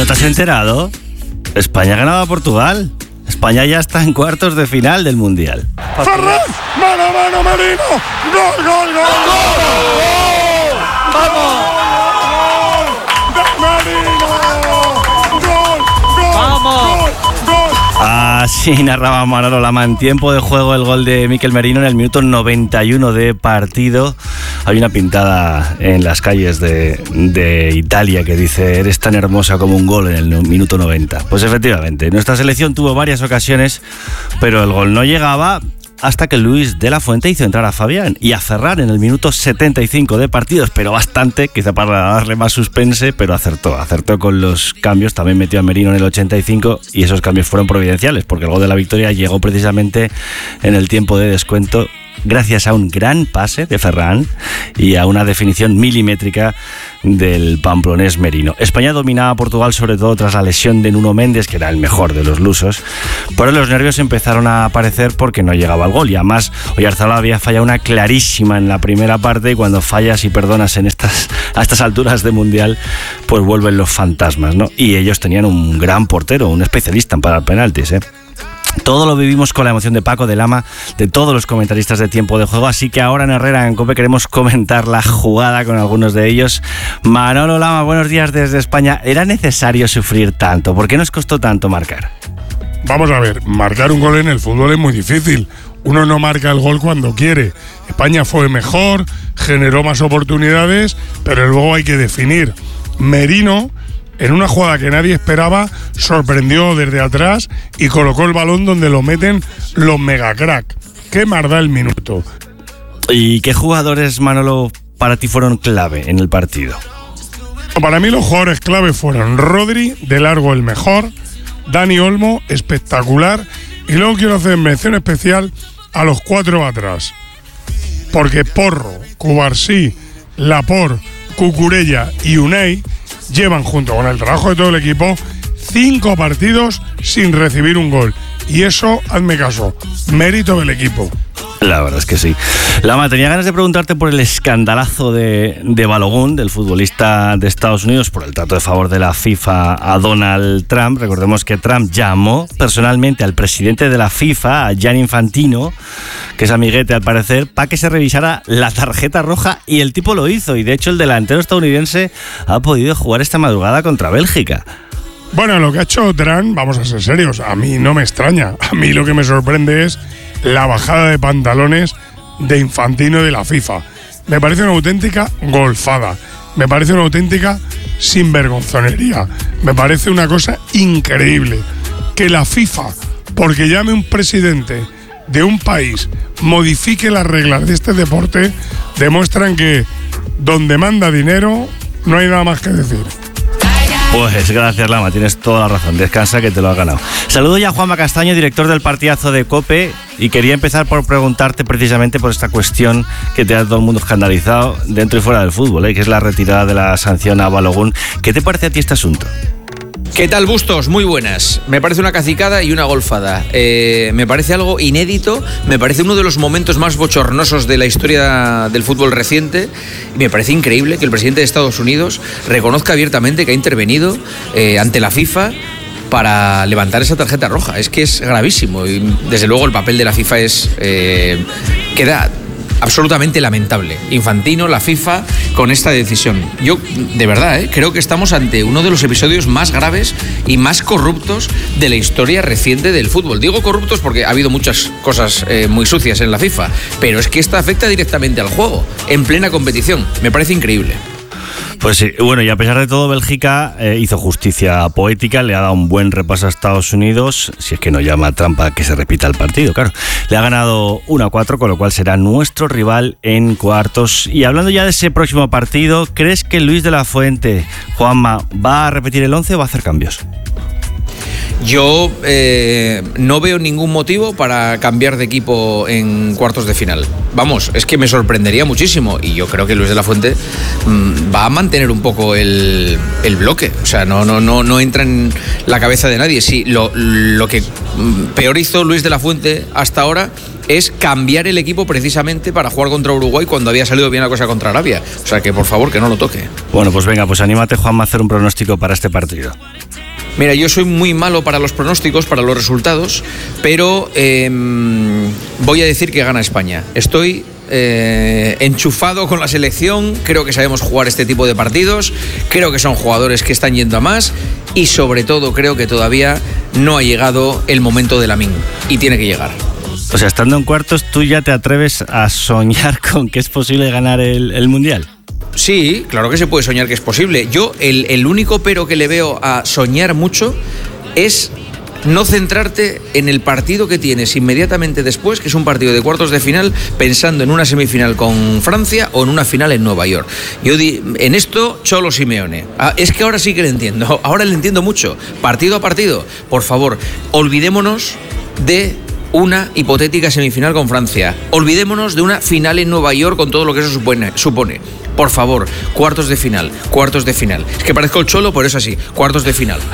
¿No te has enterado? España ganaba a Portugal. España ya está en cuartos de final del Mundial. ¡Ferran! ¡Mano a mano, Merino! ¡Gol, gol, gol! ¡Gol! ¡Vamos! Así narraba Manolo Lama en tiempo de juego el gol de Mikel Merino en el minuto 91 de partido. Hay una pintada en las calles de Italia que dice: eres tan hermosa como un gol en el minuto 90. Pues efectivamente, nuestra selección tuvo varias ocasiones, pero el gol no llegaba hasta que Luis de la Fuente hizo entrar a Fabián y a Ferran en el minuto 75 de partido. Esperó bastante, quizá para darle más suspense, pero acertó con los cambios. También metió a Merino en el 85 y esos cambios fueron providenciales, porque el gol de la victoria llegó precisamente en el tiempo de descuento, gracias a un gran pase de Ferran y a una definición milimétrica del pamplonés Merino. España dominaba a Portugal sobre todo tras la lesión de Nuno Méndez, que era el mejor de los lusos, pero los nervios empezaron a aparecer porque no llegaba al gol, y además Oyarzabal había fallado una clarísima en la primera parte, y cuando fallas y perdonas a estas alturas de Mundial, pues vuelven los fantasmas, ¿no? Y ellos tenían un gran portero, un especialista en parar penaltis, ¿eh? Todo lo vivimos con la emoción de Paco, de Lama, de todos los comentaristas de tiempo de juego, así que ahora en Herrera en COPE queremos comentar la jugada con algunos de ellos. Manolo Lama, buenos días desde España. ¿Era necesario sufrir tanto? ¿Por qué nos costó tanto marcar? Vamos a ver, marcar un gol en el fútbol es muy difícil. Uno no marca el gol cuando quiere. España fue mejor, generó más oportunidades, pero luego hay que definir. Merino, en una jugada que nadie esperaba, sorprendió desde atrás y colocó el balón donde lo meten los megacrack. ¿Qué más da el minuto? ¿Y qué jugadores, Manolo, para ti fueron clave en el partido? Para mí los jugadores clave fueron Rodri, de largo el mejor, Dani Olmo, espectacular, y luego quiero hacer mención especial a los cuatro atrás, porque Porro, Cubarsí, Laporte, Cucurella y Unai llevan, junto con el trabajo de todo el equipo, 5 partidos sin recibir un gol. Y eso, hazme caso, mérito del equipo. La verdad es que sí. Lama, tenía ganas de preguntarte por el escandalazo de Balogun, del futbolista de Estados Unidos, por el trato de favor de la FIFA a Donald Trump. Recordemos que Trump llamó personalmente al presidente de la FIFA, a Gianni Infantino, que es amiguete al parecer, para que se revisara la tarjeta roja, y el tipo lo hizo. Y de hecho el delantero estadounidense ha podido jugar esta madrugada contra Bélgica. Bueno, lo que ha hecho Trump, vamos a ser serios, a mí no me extraña. A mí lo que me sorprende es la bajada de pantalones de Infantino de la FIFA. Me parece una auténtica golfada. Me parece una auténtica sinvergonzonería. Me parece una cosa increíble. Que la FIFA, porque llame un presidente de un país, modifique las reglas de este deporte, demuestran que donde manda dinero no hay nada más que decir. Pues gracias, Lama, tienes toda la razón. Descansa, que te lo has ganado. Saludo ya a Juanma Castaño, director del partidazo de COPE, y quería empezar por preguntarte precisamente por esta cuestión que te ha todo el mundo escandalizado dentro y fuera del fútbol, que es la retirada de la sanción a Balogun. ¿Qué te parece a ti este asunto? ¿Qué tal, Bustos? Muy buenas. Me parece una cacicada y una golfada. Me parece algo inédito, me parece uno de los momentos más bochornosos de la historia del fútbol reciente. Me parece increíble que el presidente de Estados Unidos reconozca abiertamente que ha intervenido ante la FIFA para levantar esa tarjeta roja. Es que es gravísimo y desde luego el papel de la FIFA queda absolutamente lamentable. Infantino, la FIFA, con esta decisión. Yo, de verdad, creo que estamos ante uno de los episodios más graves y más corruptos de la historia reciente del fútbol. Digo corruptos porque ha habido muchas cosas muy sucias en la FIFA, pero es que esta afecta directamente al juego, en plena competición. Me parece increíble. Pues sí, bueno, y a pesar de todo, Bélgica hizo justicia poética, le ha dado un buen repaso a Estados Unidos, si es que no llama a Trump a que se repita el partido, claro. Le ha ganado 1-4, con lo cual será nuestro rival en cuartos. Y hablando ya de ese próximo partido, ¿crees que Luis de la Fuente, Juanma, va a repetir el 11 o va a hacer cambios? Yo no veo ningún motivo para cambiar de equipo en cuartos de final. Vamos, es que me sorprendería muchísimo y yo creo que Luis de la Fuente va a mantener un poco el bloque. O sea, no entra en la cabeza de nadie. Sí, lo que peor hizo Luis de la Fuente hasta ahora es cambiar el equipo precisamente para jugar contra Uruguay cuando había salido bien la cosa contra Arabia. O sea que por favor que no lo toque. Bueno, pues venga, pues anímate, Juanma, a hacer un pronóstico para este partido. Mira, yo soy muy malo para los pronósticos, para los resultados, pero voy a decir que gana España. Estoy enchufado con la selección, creo que sabemos jugar este tipo de partidos, creo que son jugadores que están yendo a más y sobre todo creo que todavía no ha llegado el momento de Lamine y tiene que llegar. O sea, estando en cuartos, ¿tú ya te atreves a soñar con que es posible ganar el Mundial? Sí, claro que se puede soñar que es posible. Yo el único pero que le veo a soñar mucho es no centrarte en el partido que tienes inmediatamente después, que es un partido de cuartos de final, pensando en una semifinal con Francia o en una final en Nueva York. Yo en esto, Cholo Simeone. Es que ahora sí que le entiendo, ahora le entiendo mucho. Partido a partido, por favor, olvidémonos de una hipotética semifinal con Francia. Olvidémonos de una final en Nueva York con todo lo que eso supone. Por favor, cuartos de final. Es que parezco el Cholo, pero es así. Cuartos de final.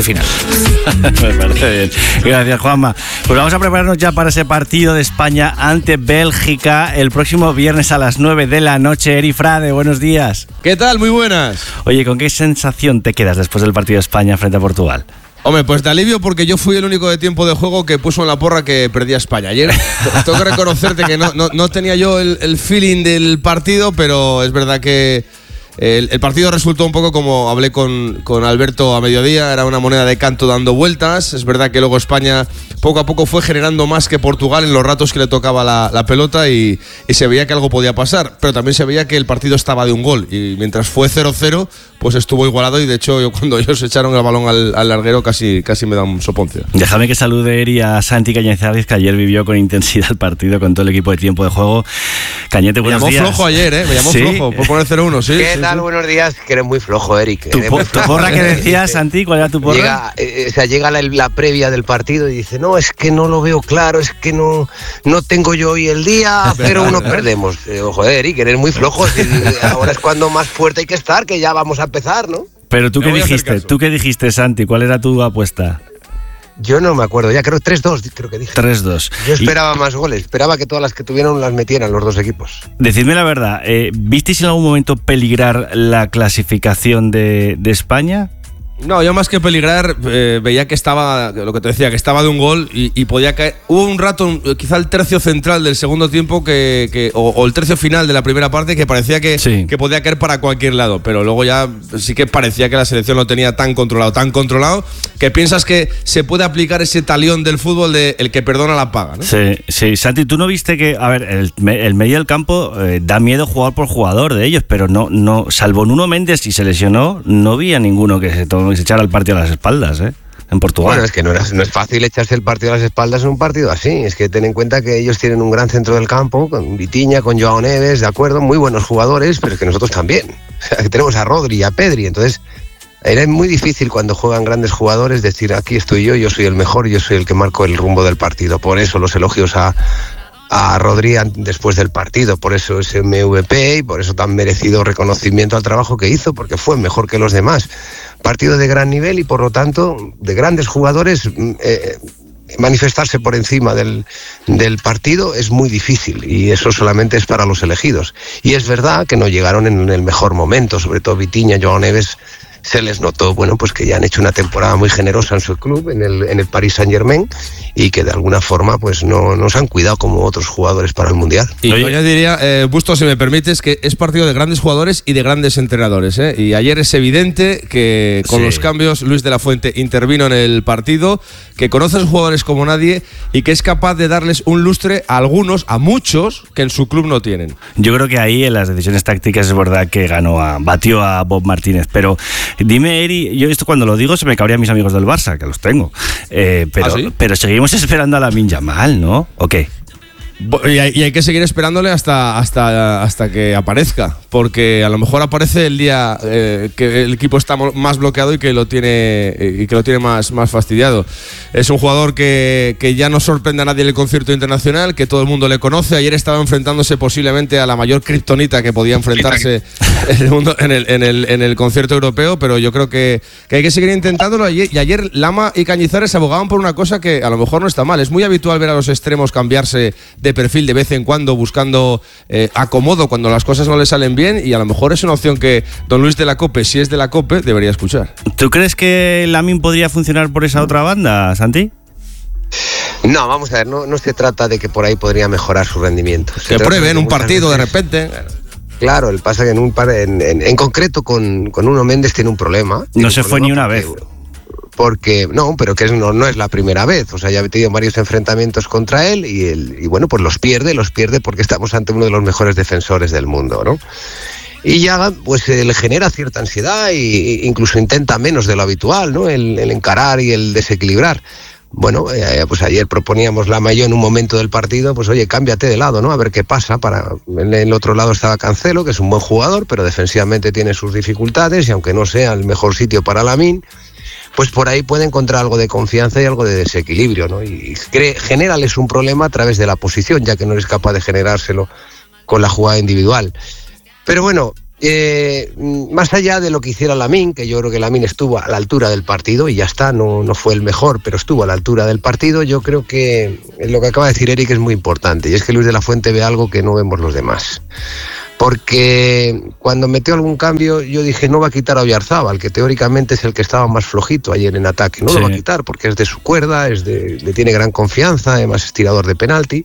Me parece bien. Gracias, Juanma. Pues vamos a prepararnos ya para ese partido de España ante Bélgica el próximo viernes a las 9 de la noche. Eri Frade, buenos días. ¿Qué tal? Muy buenas. Oye, ¿con qué sensación te quedas después del partido de España frente a Portugal? Hombre, pues de alivio porque yo fui el único de tiempo de juego que puso en la porra que perdía España. Ayer tengo que reconocerte que no tenía yo el feeling del partido, pero es verdad que el partido resultó un poco como hablé con Alberto a mediodía, era una moneda de canto dando vueltas. Es verdad que luego España poco a poco fue generando más que Portugal en los ratos que le tocaba la pelota y se veía que algo podía pasar, pero también se veía que el partido estaba de un gol y mientras fue 0-0 pues estuvo igualado y de hecho cuando ellos echaron el balón al larguero casi me da un soponcio. Déjame que salude Eri a Santi Cañizares, que ayer vivió con intensidad el partido con todo el equipo de tiempo de juego. Cañete, buenos días. Me llamó flojo ayer, me llamó flojo por poner 0-1, sí. ¿Qué tal? Buenos días, que eres muy flojo, Eric. ¿Tu porra que decías, Santi? ¿Cuál era tu porra? Llega la previa del partido y dice, no, es que no lo veo claro, es que no tengo yo hoy el día, pero uno perdemos. Joder, Eric, eres muy flojo, ahora es cuando más fuerte hay que estar, que ya vamos a empezar, ¿no? Pero ¿tú qué dijiste, Santi? ¿Cuál era tu apuesta? Yo no me acuerdo, ya creo 3-2, creo que dije. 3-2. Yo esperaba más goles, esperaba que todas las que tuvieran las metieran los dos equipos. Decidme la verdad, ¿visteis en algún momento peligrar la clasificación de España? No, yo más que peligrar veía que estaba, lo que te decía, que estaba de un gol y podía caer. Hubo un rato, quizá el tercio central del segundo tiempo o el tercio final de la primera parte que parecía que podía caer para cualquier lado, pero luego ya sí que parecía que la selección lo tenía tan controlado que piensas que se puede aplicar ese talión del fútbol de el que perdona la paga, ¿no? Sí. Santi, ¿tú no viste que, a ver, el medio del campo da miedo jugador por jugador de ellos, pero no salvo Nuno Méndez, y se lesionó, no vi a ninguno que se echara el partido a las espaldas, en Portugal. Bueno, es que no es fácil echarse el partido a las espaldas en un partido así. Es que ten en cuenta que ellos tienen un gran centro del campo, con Vitinha, con Joao Neves, de acuerdo, muy buenos jugadores, pero es que nosotros también. O sea, que tenemos a Rodri y a Pedri, entonces era muy difícil cuando juegan grandes jugadores decir, aquí estoy yo soy el mejor, yo soy el que marco el rumbo del partido. Por eso los elogios a Rodri después del partido, por eso ese MVP y por eso tan merecido reconocimiento al trabajo que hizo, porque fue mejor que los demás. Partido de gran nivel y por lo tanto de grandes jugadores, manifestarse por encima del partido es muy difícil y eso solamente es para los elegidos. Y es verdad que no llegaron en el mejor momento, sobre todo Vitinha, Joao Neves, se les notó, bueno, pues que ya han hecho una temporada muy generosa en su club, en el Paris Saint-Germain, y que de alguna forma pues no se han cuidado como otros jugadores para el Mundial. Y yo ya diría, Busto, si me permites, que es partido de grandes jugadores y de grandes entrenadores, y ayer es evidente que con los cambios Luis de la Fuente intervino en el partido, que conoce a sus jugadores como nadie y que es capaz de darles un lustre a algunos, a muchos, que en su club no tienen. Yo creo que ahí en las decisiones tácticas es verdad que batió a Bob Martínez, pero dime, Eri, yo esto cuando lo digo se me cabrían mis amigos del Barça, que los tengo, pero seguimos esperando a Lamine Yamal, ¿no? ¿O qué? Y hay que seguir esperándole hasta que aparezca, porque a lo mejor aparece el día que el equipo está más bloqueado y que lo tiene más fastidiado. Es un jugador que ya no sorprende a nadie en el concierto internacional, que todo el mundo le conoce. Ayer estaba enfrentándose posiblemente a la mayor kriptonita que podía enfrentarse en el concierto europeo, pero yo creo que hay que seguir intentándolo. Y ayer Lama y Cañizares abogaban por una cosa que a lo mejor no está mal. Es muy habitual ver a los extremos cambiarse de perfil de vez en cuando, buscando acomodo cuando las cosas no le salen bien, y a lo mejor es una opción que don Luis de la Cope, si es de la Cope, debería escuchar. ¿Tú crees que Lamine podría funcionar por esa otra banda, Santi? No, vamos a ver, no se trata de que por ahí podría mejorar su rendimiento. Que pruebe en un partido de repente. Claro, el pasa que en concreto con Nuno Méndez tiene un problema. No se fue ni una vez. Porque no, pero que no es la primera vez. O sea, ya ha tenido varios enfrentamientos contra él y bueno, pues los pierde porque estamos ante uno de los mejores defensores del mundo, ¿no? Y ya pues le genera cierta ansiedad e incluso intenta menos de lo habitual, ¿no? El encarar y el desequilibrar. Bueno, pues ayer proponíamos Lama y yo en un momento del partido, pues oye, cámbiate de lado, ¿no? A ver qué pasa. En el otro lado estaba Cancelo, que es un buen jugador, pero defensivamente tiene sus dificultades y aunque no sea el mejor sitio para Lamine, pues por ahí puede encontrar algo de confianza y algo de desequilibrio, ¿no? Y genérales un problema a través de la posición, ya que no eres capaz de generárselo con la jugada individual. Pero bueno, más allá de lo que hiciera Lamine, que yo creo que Lamine estuvo a la altura del partido y ya está, no fue el mejor, pero estuvo a la altura del partido, yo creo que lo que acaba de decir Eric es muy importante, y es que Luis de la Fuente ve algo que no vemos los demás. Porque cuando metió algún cambio yo dije, no va a quitar a Oyarzábal, que teóricamente es el que estaba más flojito ayer en ataque. No lo va a quitar porque es de su cuerda, le tiene gran confianza, además es tirador de penalti.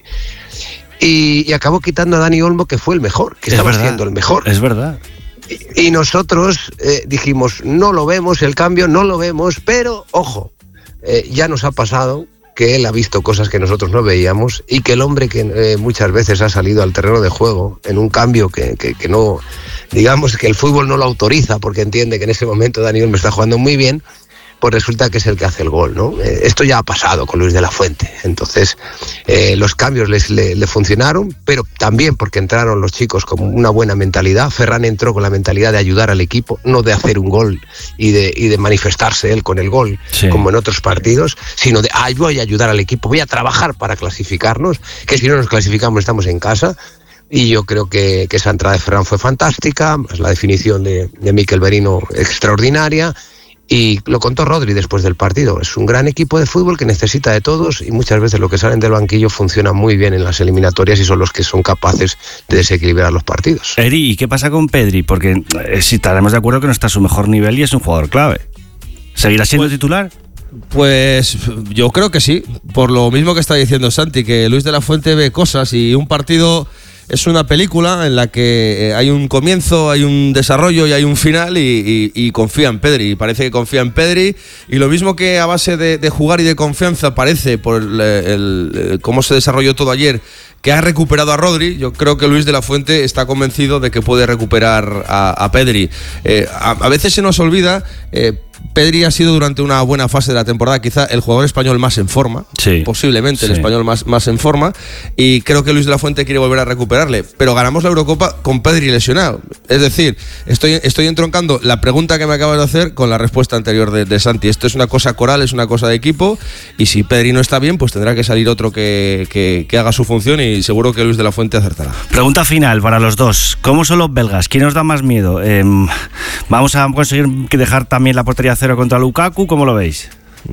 Y acabó quitando a Dani Olmo, que fue el mejor, que estaba siendo el mejor. Es verdad. Y nosotros dijimos, no lo vemos, el cambio no lo vemos, pero ojo, ya nos ha pasado que él ha visto cosas que nosotros no veíamos y que el hombre que muchas veces ha salido al terreno de juego en un cambio que no, digamos que el fútbol no lo autoriza porque entiende que en ese momento Daniel me está jugando muy bien, pues resulta que es el que hace el gol, ¿no? Esto ya ha pasado con Luis de la Fuente. Entonces, los cambios le funcionaron, pero también porque entraron los chicos con una buena mentalidad. Ferran entró con la mentalidad de ayudar al equipo, no de hacer un gol y de manifestarse él con el gol, como en otros partidos, sino de, voy a ayudar al equipo, voy a trabajar para clasificarnos, que si no nos clasificamos estamos en casa. Y yo creo que esa entrada de Ferran fue fantástica, más la definición de Mikel Merino extraordinaria. Y lo contó Rodri después del partido. Es un gran equipo de fútbol que necesita de todos y muchas veces los que salen del banquillo funcionan muy bien en las eliminatorias y son los que son capaces de desequilibrar los partidos. Eri, ¿y qué pasa con Pedri? Porque si estaremos de acuerdo que no está a su mejor nivel y es un jugador clave. ¿Seguirá siendo titular? Pues yo creo que sí. Por lo mismo que está diciendo Santi, que Luis de la Fuente ve cosas y un partido es una película en la que hay un comienzo, hay un desarrollo y hay un final y confía en Pedri. Y parece que confía en Pedri. Y lo mismo que a base de jugar y de confianza parece por cómo se desarrolló todo ayer, que ha recuperado a Rodri. Yo creo que Luis de la Fuente está convencido de que puede recuperar a Pedri. A veces se nos olvida, Pedri ha sido durante una buena fase de la temporada quizá el jugador español más en forma, posiblemente el español más en forma, y creo que Luis de la Fuente quiere volver a recuperarle, pero ganamos la Eurocopa con Pedri lesionado. Es decir, estoy entroncando la pregunta que me acabas de hacer con la respuesta anterior de Santi. Esto es una cosa coral, es una cosa de equipo, y si Pedri no está bien, pues tendrá que salir otro que haga su función, y seguro que Luis de la Fuente acertará. Pregunta final para los dos. ¿Cómo son los belgas? ¿Quién nos da más miedo? ¿Vamos a conseguir dejar también la portería cero contra Lukaku? ¿Cómo lo veis?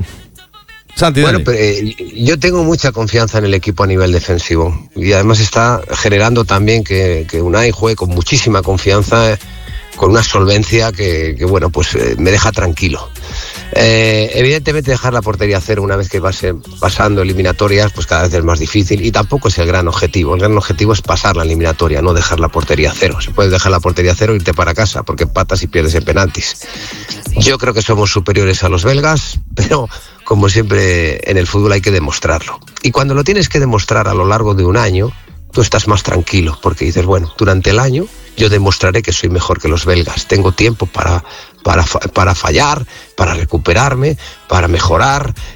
Santi, bueno, yo tengo mucha confianza en el equipo a nivel defensivo y además está generando también que Unai juegue con muchísima confianza, con una solvencia que bueno, pues me deja tranquilo. Evidentemente dejar la portería cero una vez que vas pasando eliminatorias pues cada vez es más difícil y tampoco es el gran objetivo. El gran objetivo es pasar la eliminatoria, no dejar la portería cero. Se puede dejar la portería cero e irte para casa porque empatas y pierdes en penaltis. Yo creo que somos superiores a los belgas, pero como siempre en el fútbol hay que demostrarlo. Y cuando lo tienes que demostrar a lo largo de un año, tú estás más tranquilo porque dices, bueno, durante el año yo demostraré que soy mejor que los belgas. Tengo tiempo para fallar, para recuperarme, para mejorar.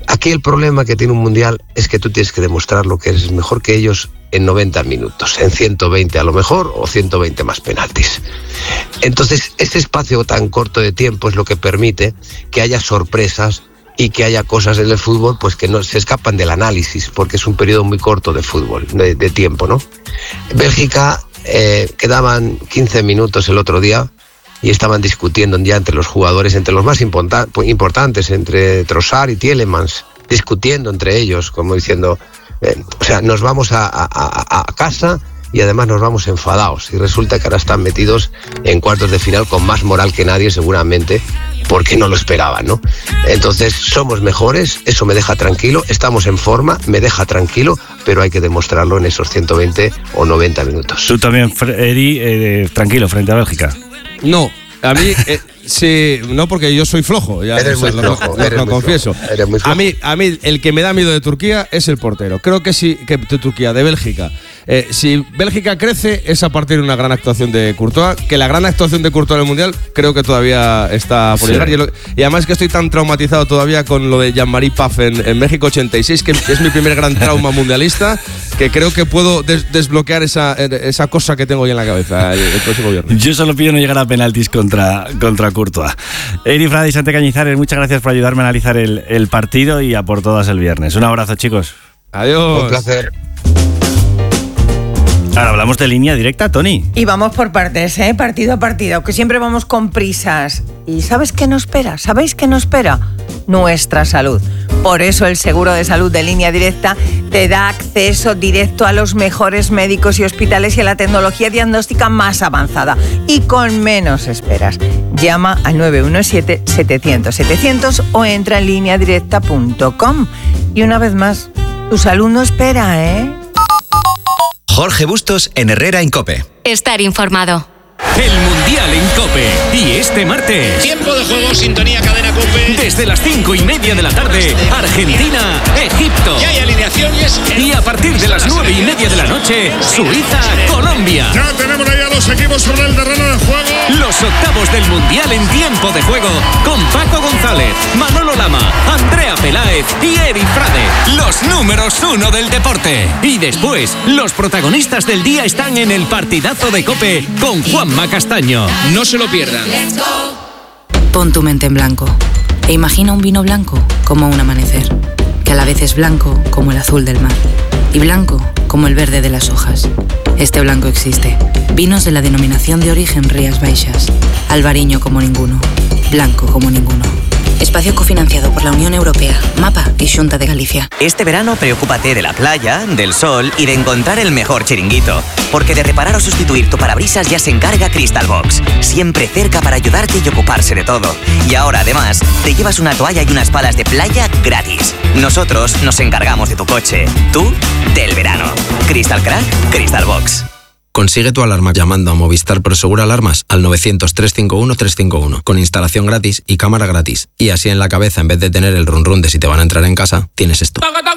Aquí el problema que tiene un mundial es que tú tienes que demostrar lo que eres mejor que ellos en 90 minutos, en 120 a lo mejor, o 120 más penaltis. Entonces, ese espacio tan corto de tiempo es lo que permite que haya sorpresas y que haya cosas en el fútbol pues que no se escapan del análisis, porque es un periodo muy corto de fútbol, de tiempo, ¿no? Bélgica, quedaban 15 minutos el otro día y estaban discutiendo ya entre los jugadores, entre los más importantes, entre Trossard y Tielemans, discutiendo entre ellos, como diciendo, o sea, nos vamos a casa y además nos vamos enfadados. Y resulta que ahora están metidos en cuartos de final con más moral que nadie, seguramente, porque no lo esperaban, ¿no? Entonces, somos mejores, eso me deja tranquilo, estamos en forma, me deja tranquilo, pero hay que demostrarlo en esos 120 o 90 minutos. Tú también, Eri, tranquilo frente a Bélgica. No, a mí sí, no, porque yo soy flojo. Ya, eres muy flojo, lo confieso. Flojo, eres muy flojo. A mí el que me da miedo de Turquía es el portero. Creo que sí, que de Turquía, de Bélgica. Si Bélgica crece es a partir de una gran actuación de Courtois, que la gran actuación de Courtois en el Mundial creo que todavía está por llegar. Y además que estoy tan traumatizado todavía con lo de Jean-Marie Paf en México 86, que es mi primer gran trauma mundialista, que creo que puedo desbloquear esa cosa que tengo hoy en la cabeza el próximo viernes. Yo solo pido no llegar a penaltis contra Courtois. Eri Frade y Santi Cañizares, muchas gracias por ayudarme a analizar el partido y a por todas el viernes. Un abrazo, chicos. Adiós. Un placer. Ahora hablamos de línea directa, Tony. Y vamos por partes, partido a partido, que siempre vamos con prisas. ¿Y sabes qué nos espera? ¿Sabéis qué nos espera? Nuestra salud. Por eso el seguro de salud de Línea Directa te da acceso directo a los mejores médicos y hospitales y a la tecnología diagnóstica más avanzada y con menos esperas. Llama al 917-700-700 o entra en lineadirecta.com. Y una vez más, tu salud no espera, ¿eh? Jorge Bustos en Herrera en COPE. Estar informado. El Mundial en COPE. Y este martes, tiempo de juego, sintonía, cadena COPE. Desde las 5:30 de la tarde, Argentina, Egipto. Ya hay alineaciones. Y a partir de las 9:30 de la noche, Suiza, Colombia. Ya tenemos ahí a los equipos sobre el terreno de juego. Los octavos del Mundial en tiempo de juego, con Paco González, Manolo Lama, Andrea Peláez y Eri Frade. Los números 1 del deporte. Y después, los protagonistas del día están en el partidazo de COPE con Juanma Castaño. No se lo pierdan. Pon tu mente en blanco e imagina un vino blanco como un amanecer, que a la vez es blanco como el azul del mar y blanco como el verde de las hojas. Este blanco existe. Vinos de la denominación de origen Rías Baixas. Albariño como ninguno. Blanco como ninguno. Espacio cofinanciado por la Unión Europea, MAPA y Xunta de Galicia. Este verano preocúpate de la playa, del sol y de encontrar el mejor chiringuito. Porque de reparar o sustituir tu parabrisas ya se encarga Crystal Box. Siempre cerca para ayudarte y ocuparse de todo. Y ahora además te llevas una toalla y unas palas de playa gratis. Nosotros nos encargamos de tu coche. Tú, del verano. Crystal Crack, Crystal Box. Consigue tu alarma llamando a Movistar Prosegur Alarmas al 900-351-351 con instalación gratis y cámara gratis. Y así en la cabeza, en vez de tener el run run de si te van a entrar en casa, tienes esto.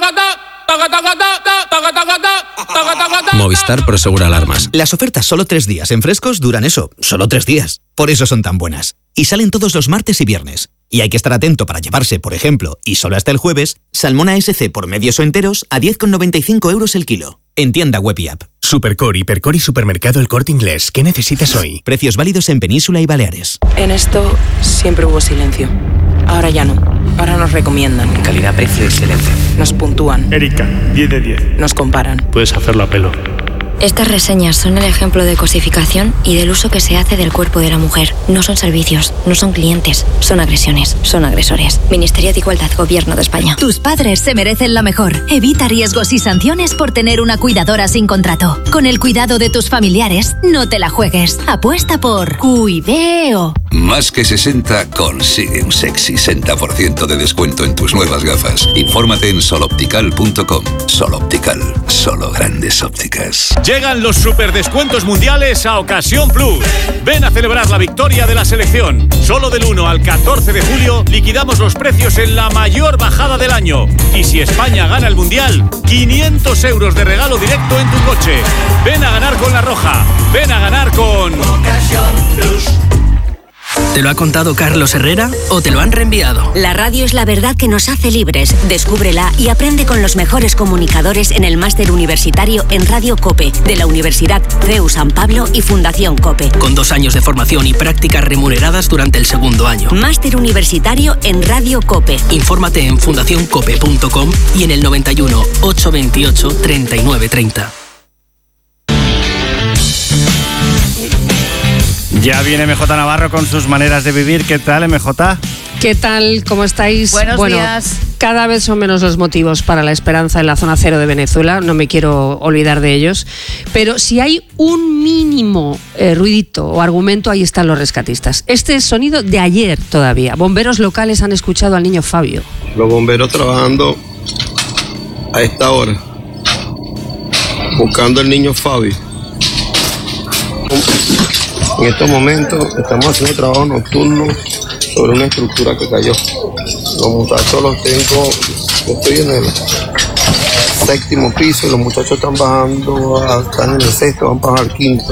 Movistar Prosegur Alarmas. Las ofertas solo 3 días en Frescos duran eso, solo 3 días. Por eso son tan buenas. Y salen todos los martes y viernes. Y hay que estar atento para llevarse, por ejemplo, y solo hasta el jueves, salmón SC por medios o enteros a 10,95 € el kilo. En tienda web y app. Supercor, Hipercor y Supermercado El Corte Inglés. ¿Qué necesitas hoy? Precios válidos en Península y Baleares. En esto siempre hubo silencio. Ahora ya no. Ahora nos recomiendan. Calidad, precio, excelencia. Nos puntúan. Erika, 10 de 10. Nos comparan. Puedes hacerlo a pelo. Estas reseñas son el ejemplo de cosificación y del uso que se hace del cuerpo de la mujer. No son servicios, no son clientes, son agresiones, son agresores. Ministerio de Igualdad, Gobierno de España. Tus padres se merecen lo mejor. Evita riesgos y sanciones por tener una cuidadora sin contrato. Con el cuidado de tus familiares, no te la juegues. Apuesta por Cuideo. Más que 60 consigue un sexy 60% de descuento en tus nuevas gafas. Infórmate en soloptical.com. Soloptical, solo grandes ópticas. Llegan los superdescuentos mundiales a Ocasión Plus. Ven a celebrar la victoria de la selección. Solo del 1 al 14 de julio liquidamos los precios en la mayor bajada del año. Y si España gana el mundial, 500 € de regalo directo en tu coche. Ven a ganar con La Roja. Ven a ganar con Ocasión Plus. ¿Te lo ha contado Carlos Herrera o te lo han reenviado? La radio es la verdad que nos hace libres. Descúbrela y aprende con los mejores comunicadores en el máster universitario en Radio COPE de la Universidad CEU San Pablo y Fundación COPE. Con 2 años de formación y prácticas remuneradas durante el segundo año. Máster universitario en Radio COPE. Infórmate en fundacioncope.com y en el 91 828 3930. Ya viene MJ Navarro con sus maneras de vivir. ¿Qué tal, MJ? ¿Qué tal? ¿Cómo estáis? Buenos días. Cada vez son menos los motivos para la esperanza en la zona cero de Venezuela, no me quiero olvidar de ellos, pero si hay un mínimo ruidito o argumento, ahí están los rescatistas. Este es sonido de ayer todavía. Bomberos locales han escuchado al niño Fabio. Los bomberos trabajando a esta hora, buscando al niño Fabio. En estos momentos estamos haciendo trabajo nocturno sobre una estructura que cayó. Los muchachos los tengo, yo estoy en el 7º piso y los muchachos están bajando, están en el 6º, van a bajar al 5º.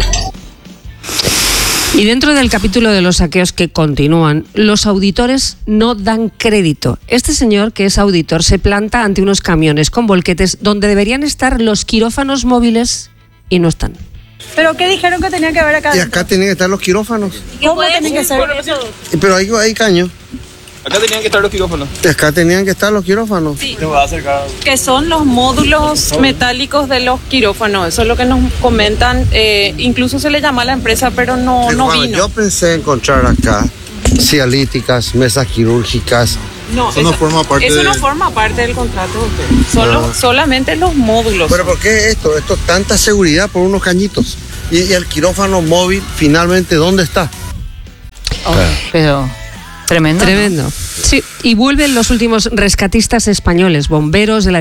Y dentro del capítulo de los saqueos que continúan, los auditores no dan crédito. Este señor, que es auditor, se planta ante unos camiones con volquetes donde deberían estar los quirófanos móviles y no están. ¿Pero qué dijeron que tenía que haber acá? Y acá tenían que estar los quirófanos. ¿Cómo tienen que ser? Pero hay caños. Acá tenían que estar los quirófanos. Acá tenían que estar los quirófanos. Sí. Que son los módulos metálicos de los quirófanos. Eso es lo que nos comentan. Incluso se le llama a la empresa, pero no vino. Yo pensé encontrar acá cialíticas, mesas quirúrgicas. No, eso no forma parte del contrato. Solamente los módulos. ¿Pero por qué esto? Esto tanta seguridad por unos cañitos. Y el quirófano móvil, finalmente, ¿dónde está? Pero tremendo. Tremendo. Sí, y vuelven los últimos rescatistas españoles, bomberos de la